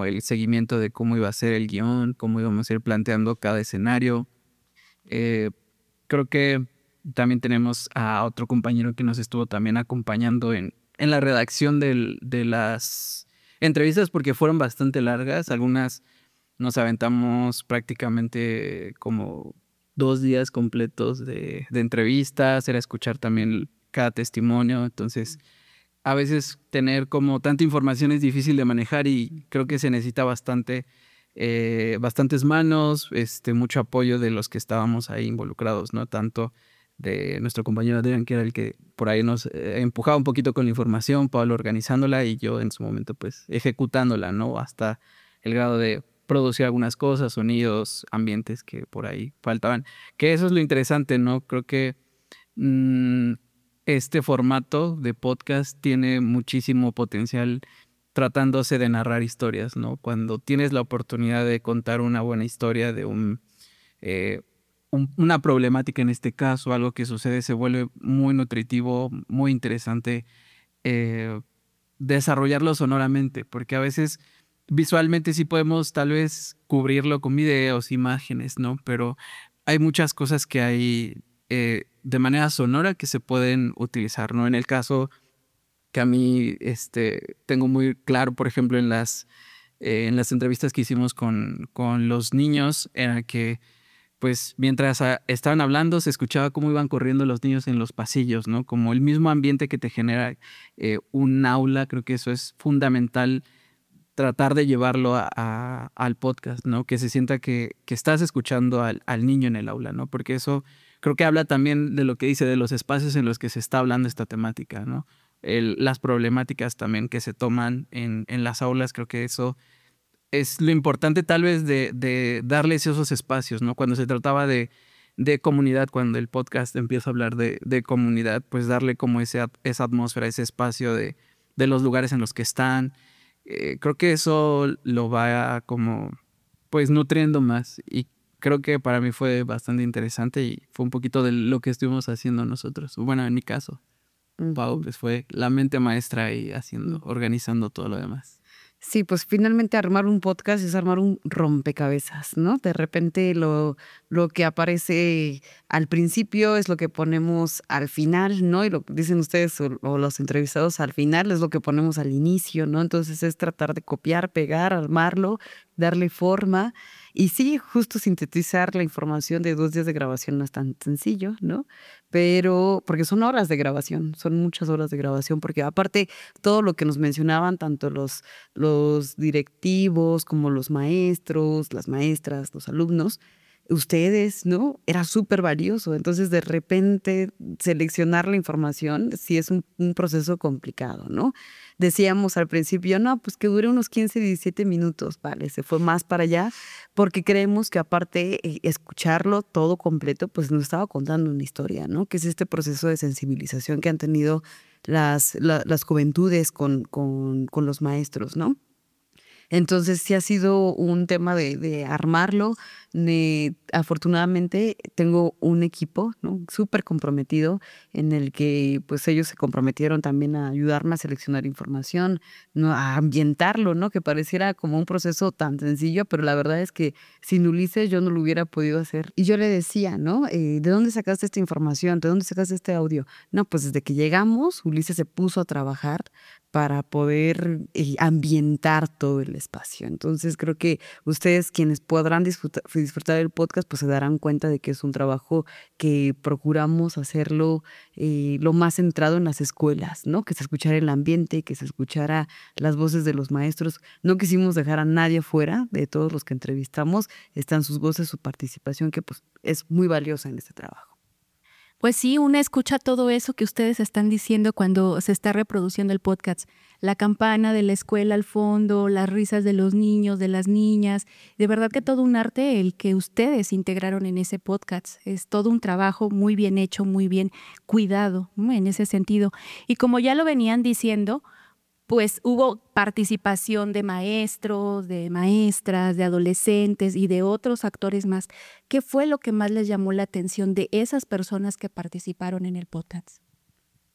el seguimiento de cómo iba a ser el guión, cómo íbamos a ir planteando cada escenario. Creo que también tenemos a otro compañero que nos estuvo también acompañando en la redacción de las entrevistas, porque fueron bastante largas. Algunas nos aventamos prácticamente como 2 días completos de entrevistas, era escuchar también cada testimonio. Entonces, a veces tener como tanta información es difícil de manejar y creo que se necesita bastantes manos, mucho apoyo de los que estábamos ahí involucrados, ¿no? Tanto de nuestro compañero Adrián, que era el que por ahí nos empujaba un poquito con la información, Pablo organizándola y yo en su momento pues ejecutándola, ¿no? Hasta el grado de producir algunas cosas, sonidos, ambientes que por ahí faltaban. Que eso es lo interesante, ¿no? Creo que este formato de podcast tiene muchísimo potencial tratándose de narrar historias, ¿no? Cuando tienes la oportunidad de contar una buena historia de una problemática en este caso, algo que sucede, se vuelve muy nutritivo, muy interesante desarrollarlo sonoramente, porque a veces visualmente sí podemos tal vez cubrirlo con videos, imágenes, ¿no? Pero hay muchas cosas que hay de manera sonora que se pueden utilizar, ¿no? En el caso que a mí tengo muy claro, por ejemplo, en las entrevistas que hicimos con los niños, era que pues mientras estaban hablando se escuchaba cómo iban corriendo los niños en los pasillos, ¿no? Como el mismo ambiente que te genera un aula. Creo que eso es fundamental, tratar de llevarlo al podcast, ¿no? Que se sienta que estás escuchando al niño en el aula, ¿no? Porque eso creo que habla también de lo que dice, de los espacios en los que se está hablando esta temática, ¿no? Las problemáticas también que se toman en las aulas. Creo que eso es lo importante tal vez de darles esos espacios, ¿no? Cuando se trataba de comunidad, cuando el podcast empieza a hablar de comunidad, pues darle como esa atmósfera, ese espacio de los lugares en los que están. Creo que eso lo va como pues nutriendo más, y creo que para mí fue bastante interesante y fue un poquito de lo que estuvimos haciendo nosotros. Bueno, en mi caso, Pau pues fue la mente maestra y organizando todo lo demás. Sí, pues finalmente armar un podcast es armar un rompecabezas, ¿no? De repente lo que aparece al principio es lo que ponemos al final, ¿no? Y lo que dicen ustedes o los entrevistados al final es lo que ponemos al inicio, ¿no? Entonces es tratar de copiar, pegar, armarlo, darle forma. Y sí, justo sintetizar la información de 2 días de grabación no es tan sencillo, ¿no? Pero porque son horas de grabación, son muchas horas de grabación, porque aparte todo lo que nos mencionaban, tanto los directivos, como los maestros, las maestras, los alumnos, ustedes, ¿no? Era súper valioso. Entonces, de repente, seleccionar la información sí es un proceso complicado, ¿no? Decíamos al principio, no, pues que dure unos 15, 17 minutos, vale, se fue más para allá, porque creemos que aparte escucharlo todo completo, pues nos estaba contando una historia, ¿no? Que es este proceso de sensibilización que han tenido las juventudes con los maestros, ¿no? Entonces, sí ha sido un tema de armarlo. Afortunadamente, tengo un equipo, ¿no?, súper comprometido, en el que, pues, ellos se comprometieron también a ayudarme a seleccionar información, ¿no?, a ambientarlo, ¿no?, que pareciera como un proceso tan sencillo, pero la verdad es que sin Ulises yo no lo hubiera podido hacer. Y yo le decía, ¿no?, ¿de dónde sacaste esta información? ¿De dónde sacaste este audio? No, pues desde que llegamos, Ulises se puso a trabajar para poder ambientar todo el espacio. Entonces, creo que ustedes, quienes podrán disfrutar del podcast, pues se darán cuenta de que es un trabajo que procuramos hacerlo lo más centrado en las escuelas, ¿no? Que se escuchara el ambiente, que se escuchara las voces de los maestros. No quisimos dejar a nadie fuera. De todos los que entrevistamos, están sus voces, su participación, que pues es muy valiosa en este trabajo. Pues sí, una escucha todo eso que ustedes están diciendo cuando se está reproduciendo el podcast. La campana de la escuela al fondo, las risas de los niños, de las niñas. De verdad que todo un arte el que ustedes integraron en ese podcast. Es todo un trabajo muy bien hecho, muy bien cuidado, ¿no?, en ese sentido. Y como ya lo venían diciendo, pues hubo participación de maestros, de maestras, de adolescentes y de otros actores más. ¿Qué fue lo que más les llamó la atención de esas personas que participaron en el podcast?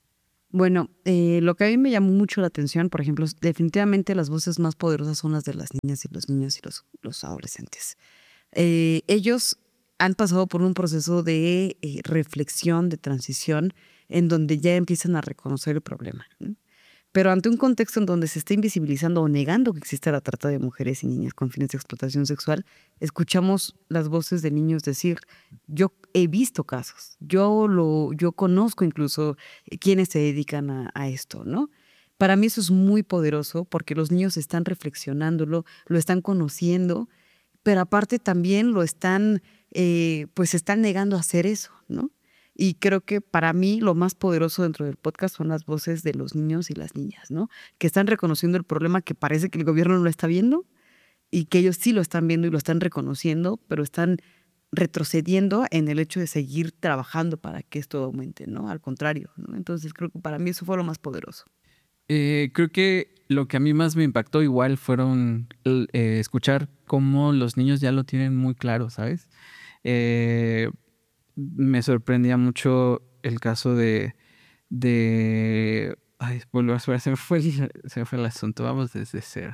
Bueno, lo que a mí me llamó mucho la atención, por ejemplo, definitivamente las voces más poderosas son las de las niñas y los niños y los adolescentes. Ellos han pasado por un proceso de reflexión, de transición, en donde ya empiezan a reconocer el problema, ¿no? Pero ante un contexto en donde se está invisibilizando o negando que existe la trata de mujeres y niñas con fines de explotación sexual, escuchamos las voces de niños decir, yo he visto casos, yo conozco incluso quienes se dedican a esto, ¿no? Para mí eso es muy poderoso porque los niños están reflexionándolo, lo están conociendo, pero aparte también lo están, pues están negando a hacer eso, ¿no? Y creo que para mí lo más poderoso dentro del podcast son las voces de los niños y las niñas, ¿no? Que están reconociendo el problema que parece que el gobierno no lo está viendo y que ellos sí lo están viendo y lo están reconociendo, pero están retrocediendo en el hecho de seguir trabajando para que esto aumente, ¿no? Al contrario, ¿no? Entonces creo que para mí eso fue lo más poderoso. Creo que lo que a mí más me impactó igual fueron escuchar cómo los niños ya lo tienen muy claro, ¿sabes? Me sorprendía mucho el caso ay, volver a se me fue el asunto, vamos desde cero.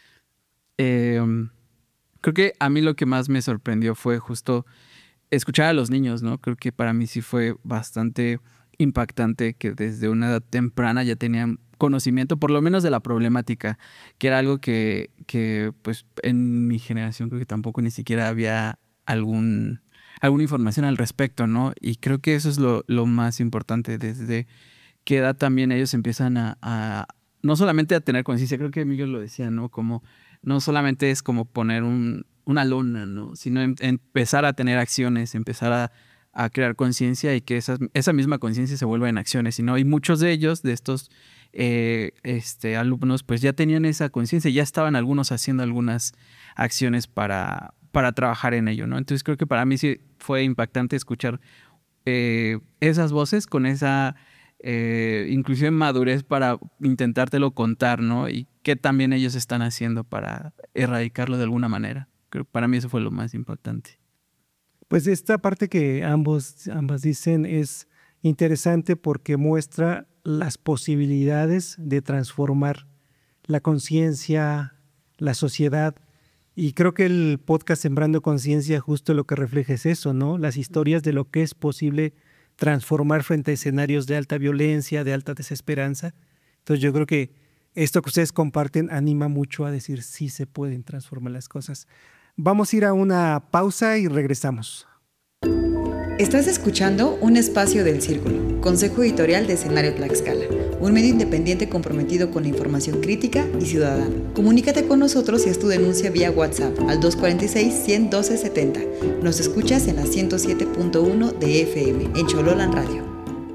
Creo que a mí lo que más me sorprendió fue justo escuchar a los niños, ¿no? Creo que para mí sí fue bastante impactante que desde una edad temprana ya tenían conocimiento, por lo menos de la problemática, que era algo que pues en mi generación creo que tampoco ni siquiera había alguna información al respecto, ¿no? Y creo que eso es lo más importante, desde qué edad también ellos empiezan no solamente a tener conciencia, creo que Miguel lo decía, ¿no? Como no solamente es como poner una lona, ¿no? Sino empezar a tener acciones, empezar a crear conciencia y que esa misma conciencia se vuelva en acciones, ¿no? Y muchos de ellos, de estos alumnos, pues ya tenían esa conciencia, ya estaban algunos haciendo algunas acciones para trabajar en ello, ¿no? Entonces creo que para mí sí fue impactante escuchar esas voces con esa inclusive madurez para intentártelo contar, ¿no? Y qué también ellos están haciendo para erradicarlo de alguna manera. Creo que para mí eso fue lo más impactante. Pues esta parte que ambas dicen es interesante porque muestra las posibilidades de transformar la conciencia, la sociedad. Y creo que el podcast Sembrando Conciencia justo lo que refleja es eso, ¿no? Las historias de lo que es posible transformar frente a escenarios de alta violencia, de alta desesperanza. Entonces yo creo que esto que ustedes comparten anima mucho a decir sí se pueden transformar las cosas. Vamos a ir a una pausa y regresamos. Estás escuchando un espacio del Círculo, Consejo Editorial de Escenario Tlaxcala, un medio independiente comprometido con la información crítica y ciudadana. Comunícate con nosotros y haz tu denuncia vía WhatsApp al 246-112-70. Nos escuchas en la 107.1 de FM, en Chololan Radio.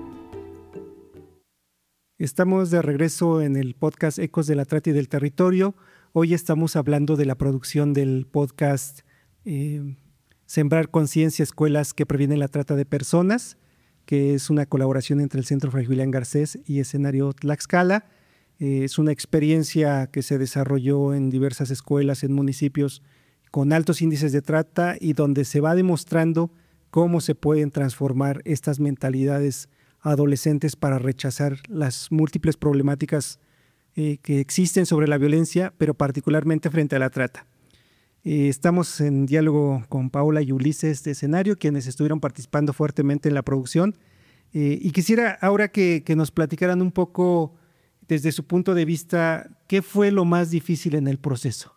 Estamos de regreso en el podcast Ecos de la Trata y del Territorio. Hoy estamos hablando de la producción del podcast Sembrar Conciencia, Escuelas que Previenen la Trata de Personas, que es una colaboración entre el Centro Fray Julián Garcés y Escenario Tlaxcala. Es una experiencia que se desarrolló en diversas escuelas, en municipios con altos índices de trata y donde se va demostrando cómo se pueden transformar estas mentalidades adolescentes para rechazar las múltiples problemáticas que existen sobre la violencia, pero particularmente frente a la trata. Estamos en diálogo con Paola y Ulises de Escenario, quienes estuvieron participando fuertemente en la producción. Y quisiera ahora que nos platicaran un poco desde su punto de vista, ¿qué fue lo más difícil en el proceso?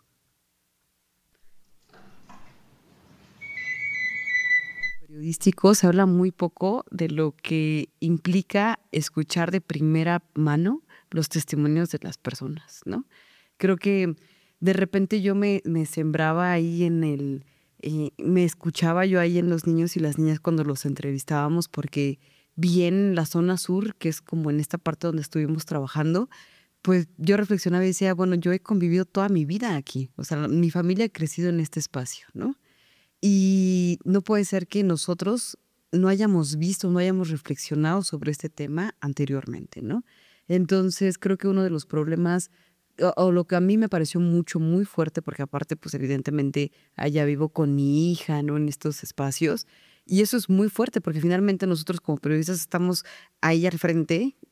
Periodístico se habla muy poco de lo que implica escuchar de primera mano los testimonios de las personas, ¿no? Creo que de repente yo me sembraba ahí me escuchaba yo ahí en los niños y las niñas cuando los entrevistábamos, porque vi en la zona sur, que es como en esta parte donde estuvimos trabajando, pues yo reflexionaba y decía, bueno, yo he convivido toda mi vida aquí, o sea, mi familia ha crecido en este espacio, ¿no? Y no puede ser que nosotros no hayamos visto, no hayamos reflexionado sobre este tema anteriormente, ¿no? Entonces creo que uno de los problemas o lo que a mí me pareció muy fuerte, porque aparte, pues evidentemente allá vivo con mi hija, ¿no? En estos espacios. Y eso es muy fuerte, porque finalmente nosotros como periodistas estamos ahí al frente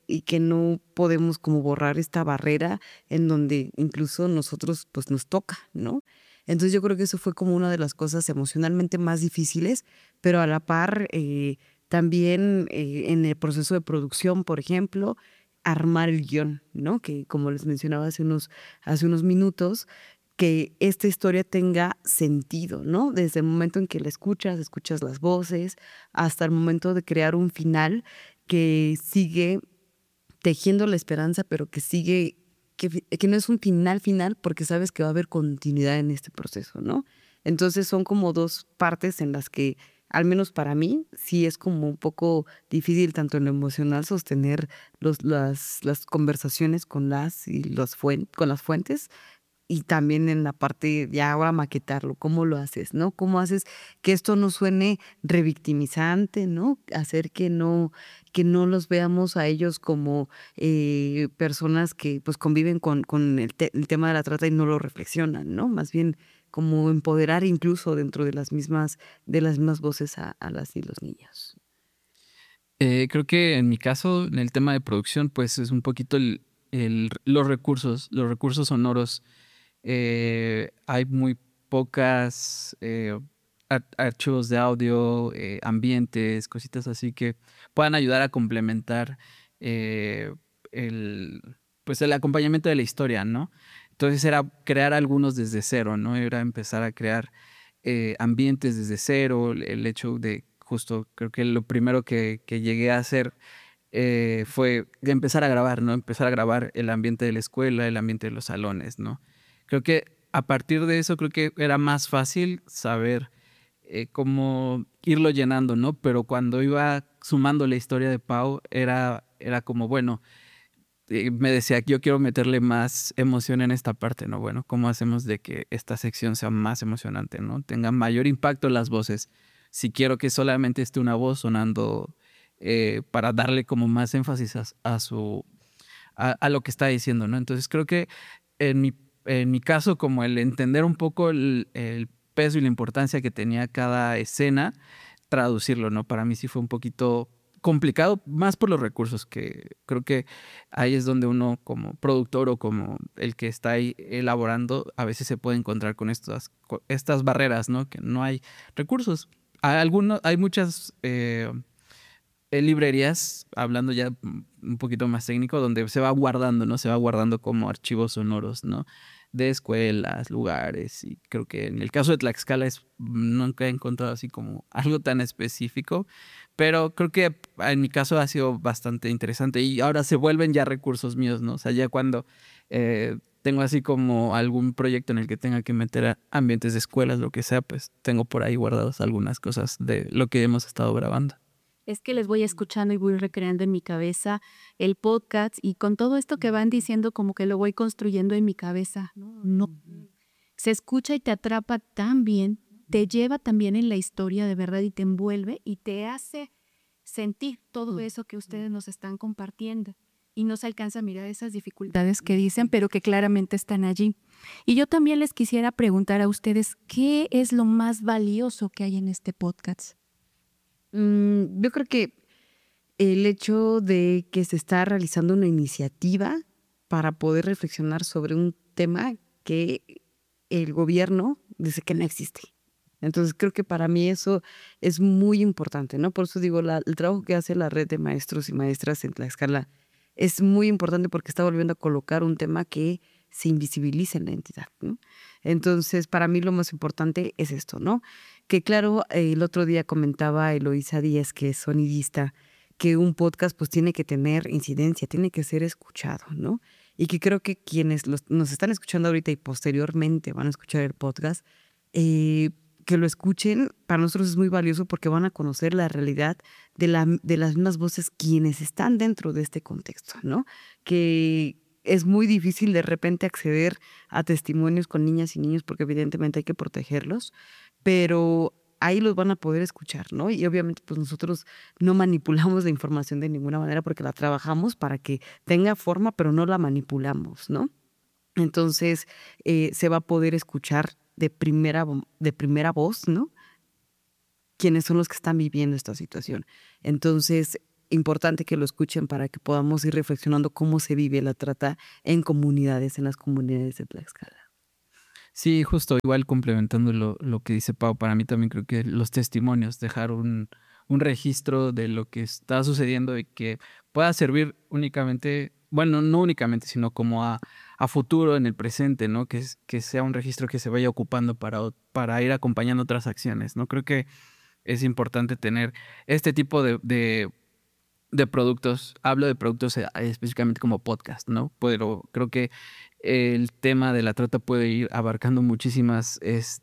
que no podemos como borrar esta barrera en donde incluso nosotros pues nos toca, ¿no? Entonces yo creo que eso fue como una de las cosas emocionalmente más difíciles, pero a la par también en el proceso de producción, por ejemplo, armar el guión, ¿no? Que como les mencionaba hace unos minutos, que esta historia tenga sentido, ¿no? Desde el momento en que la escuchas las voces, hasta el momento de crear un final que sigue tejiendo la esperanza, pero que sigue, que no es un final, porque sabes que va a haber continuidad en este proceso, ¿no? Entonces son como dos partes en las que, al menos para mí, sí es como un poco difícil, tanto en lo emocional, sostener las conversaciones con las fuentes, y también en la parte ya ahora maquetarlo, ¿cómo lo haces, no? ¿Cómo haces que esto no suene revictimizante, no? Hacer que no los veamos a ellos como personas que pues conviven con el tema de la trata y no lo reflexionan, ¿no? Más bien como empoderar incluso dentro de las mismas voces a las y los niños. Creo que en mi caso, en el tema de producción, pues es un poquito los recursos sonoros. Hay muy pocas archivos de audio, ambientes, cositas así que puedan ayudar a complementar pues el acompañamiento de la historia, ¿no? Entonces era crear algunos desde cero, ¿no? Era empezar a crear ambientes desde cero, el hecho de justo, creo que lo primero que llegué a hacer fue empezar a grabar, ¿no? Empezar a grabar el ambiente de la escuela, el ambiente de los salones, ¿no? Creo que a partir de eso creo que era más fácil saber cómo irlo llenando, ¿no? Pero cuando iba sumando la historia de Pau era como, bueno, me decía que yo quiero meterle más emoción en esta parte, ¿no? Bueno, ¿cómo hacemos de que esta sección sea más emocionante, ¿no? Tenga mayor impacto las voces. Si quiero que solamente esté una voz sonando para darle como más énfasis a lo que está diciendo, ¿no? Entonces creo que en mi caso, como el entender un poco el peso y la importancia que tenía cada escena, traducirlo, ¿no? Para mí sí fue un poquito complicado, más por los recursos, que creo que ahí es donde uno como productor o como el que está ahí elaborando, a veces se puede encontrar con estas barreras, ¿no? Que no hay recursos. Hay muchas librerías, hablando ya un poquito más técnico, donde se va guardando, ¿no? Se va guardando como archivos sonoros, ¿no? De escuelas, lugares, y creo que en el caso de Tlaxcala nunca he encontrado así como algo tan específico, pero creo que en mi caso ha sido bastante interesante y ahora se vuelven ya recursos míos, ¿no? O sea, ya cuando tengo así como algún proyecto en el que tenga que meter ambientes de escuelas, lo que sea, pues tengo por ahí guardadas algunas cosas de lo que hemos estado grabando. Es que les voy escuchando y voy recreando en mi cabeza el podcast y con todo esto que van diciendo como que lo voy construyendo en mi cabeza. No, se escucha y te atrapa tan bien, te lleva también en la historia de verdad y te envuelve y te hace sentir todo eso que ustedes nos están compartiendo. Y no se alcanza a mirar esas dificultades que dicen, pero que claramente están allí. Y yo también les quisiera preguntar a ustedes, ¿qué es lo más valioso que hay en este podcast? Yo creo que el hecho de que se está realizando una iniciativa para poder reflexionar sobre un tema que el gobierno dice que no existe. Entonces creo que para mí eso es muy importante, ¿no? Por eso digo, el trabajo que hace la red de maestros y maestras en Tlaxcala es muy importante porque está volviendo a colocar un tema que se invisibiliza en la entidad, ¿no? Entonces, para mí lo más importante es esto, ¿no? Que claro, el otro día comentaba Eloísa Díaz, que es sonidista, que un podcast pues tiene que tener incidencia, tiene que ser escuchado, ¿no? Y que creo que quienes nos están escuchando ahorita y posteriormente van a escuchar el podcast, que lo escuchen, para nosotros es muy valioso porque van a conocer la realidad de las mismas voces quienes están dentro de este contexto, ¿no? Que es muy difícil de repente acceder a testimonios con niñas y niños porque evidentemente hay que protegerlos, pero ahí los van a poder escuchar, ¿no? Y obviamente pues nosotros no manipulamos la información de ninguna manera porque la trabajamos para que tenga forma, pero no la manipulamos, ¿no? Entonces se va a poder escuchar de primera voz, ¿no? Quiénes son los que están viviendo esta situación. Entonces, importante que lo escuchen para que podamos ir reflexionando cómo se vive la trata en comunidades, en las comunidades de Tlaxcala. Sí, justo, igual complementando lo que dice Pau, para mí también creo que los testimonios, dejar un registro de lo que está sucediendo y que pueda servir únicamente, bueno, no únicamente, sino como a futuro en el presente, ¿no? Que sea un registro que se vaya ocupando para ir acompañando otras acciones, ¿no? Creo que es importante tener este tipo de productos. Hablo de productos específicamente como podcast, ¿no? Pero creo que el tema de la trata puede ir abarcando muchísimas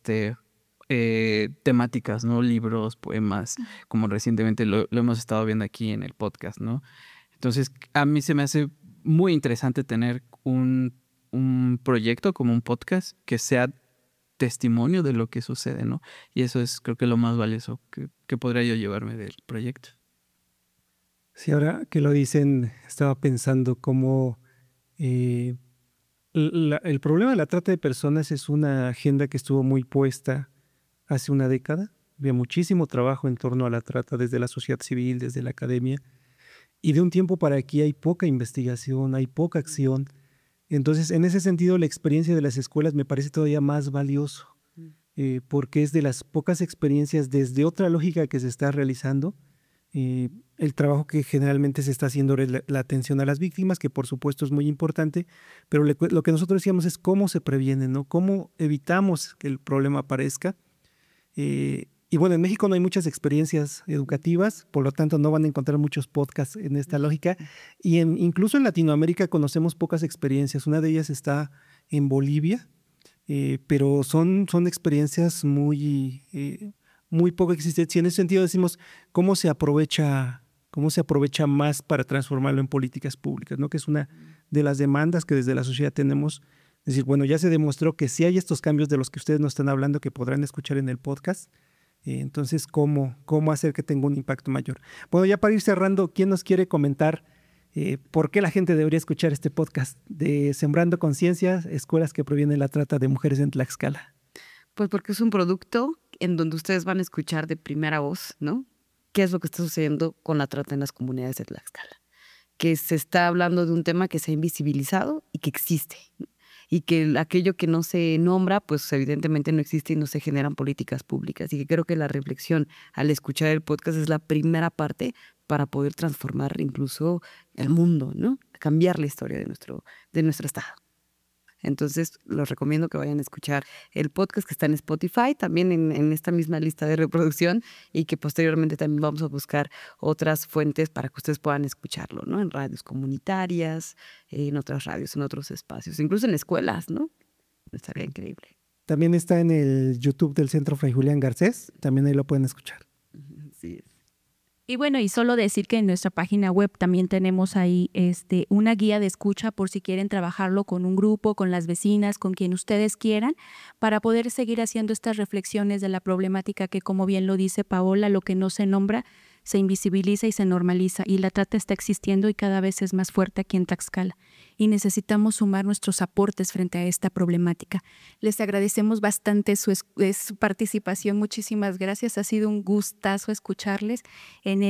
temáticas, ¿no? Libros, poemas, como recientemente lo hemos estado viendo aquí en el podcast, ¿no? Entonces, a mí se me hace muy interesante tener un proyecto como un podcast que sea testimonio de lo que sucede, ¿no? Y eso es, creo que, lo más valioso que podría yo llevarme del proyecto. Sí, ahora que lo dicen, estaba pensando cómo el problema de la trata de personas es una agenda que estuvo muy puesta hace una década. Había muchísimo trabajo en torno a la trata desde la sociedad civil, desde la academia, y de un tiempo para aquí hay poca investigación, hay poca acción. Entonces, en ese sentido, la experiencia de las escuelas me parece todavía más valioso, porque es de las pocas experiencias desde otra lógica que se está realizando. El trabajo que generalmente se está haciendo es la atención a las víctimas, que por supuesto es muy importante, pero lo que nosotros decíamos es cómo se previene, ¿no? Cómo evitamos que el problema aparezca. Y bueno, en México no hay muchas experiencias educativas, por lo tanto no van a encontrar muchos podcasts en esta lógica. Y incluso en Latinoamérica conocemos pocas experiencias. Una de ellas está en Bolivia, pero son experiencias muy poco existentes. Y en ese sentido decimos cómo se aprovecha más para transformarlo en políticas públicas, ¿no? Que es una de las demandas que desde la sociedad tenemos. Es decir, bueno, ya se demostró que sí hay estos cambios de los que ustedes nos están hablando que podrán escuchar en el podcast. Entonces, ¿cómo hacer que tenga un impacto mayor? Bueno, ya para ir cerrando, ¿quién nos quiere comentar por qué la gente debería escuchar este podcast de Sembrando Conciencias, Escuelas que Previenen la Trata de Mujeres en Tlaxcala? Pues porque es un producto en donde ustedes van a escuchar de primera voz, ¿no? ¿Qué es lo que está sucediendo con la trata en las comunidades de Tlaxcala? Que se está hablando de un tema que se ha invisibilizado y que existe, ¿no? Y que aquello que no se nombra, pues evidentemente no existe y no se generan políticas públicas. Y que creo que la reflexión al escuchar el podcast es la primera parte para poder transformar incluso el mundo, ¿no? Cambiar la historia de nuestro estado. Entonces, los recomiendo que vayan a escuchar el podcast que está en Spotify, también en esta misma lista de reproducción, y que posteriormente también vamos a buscar otras fuentes para que ustedes puedan escucharlo, ¿no? En radios comunitarias, en otras radios, en otros espacios, incluso en escuelas, ¿no? Estaría increíble. También está en el YouTube del Centro Fray Julián Garcés, también ahí lo pueden escuchar. Sí. Y bueno, y solo decir que en nuestra página web también tenemos ahí una guía de escucha por si quieren trabajarlo con un grupo, con las vecinas, con quien ustedes quieran, para poder seguir haciendo estas reflexiones de la problemática que, como bien lo dice Paola, lo que no se nombra se invisibiliza y se normaliza, y la trata está existiendo y cada vez es más fuerte aquí en Tlaxcala. Y necesitamos sumar nuestros aportes frente a esta problemática. Les agradecemos bastante su participación. Muchísimas gracias. Ha sido un gustazo escucharles en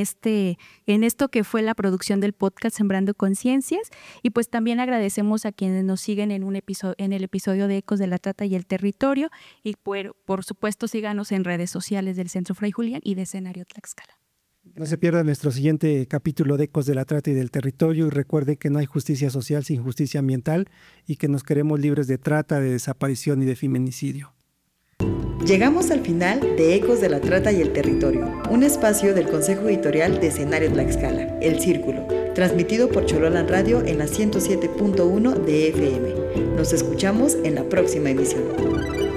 esto que fue la producción del podcast Sembrando Conciencias. Y pues también agradecemos a quienes nos siguen en el episodio de Ecos de la Trata y el Territorio. Y por supuesto, síganos en redes sociales del Centro Fray Julián y de Escenario Tlaxcala. No se pierda nuestro siguiente capítulo de Ecos de la Trata y del Territorio, y recuerde que no hay justicia social sin justicia ambiental y que nos queremos libres de trata, de desaparición y de feminicidio. Llegamos al final de Ecos de la Trata y el Territorio, un espacio del Consejo Editorial de Escenario Tlaxcala, El Círculo, transmitido por Chololan Radio en la 107.1 de FM. Nos escuchamos en la próxima emisión.